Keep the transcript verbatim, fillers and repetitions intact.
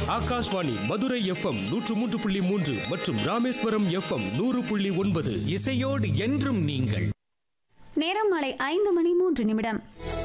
Akashvani Madurai FM நூற்று மூன்று புள்ளி மூன்று மற்றும் ராமேஸ்வரம் எஃப்எம் நூறு புள்ளி ஒன்பது. இசையோடு என்றும் நீங்கள். நேரம் மாலை ஐந்து மணி மூன்று நிமிடம்.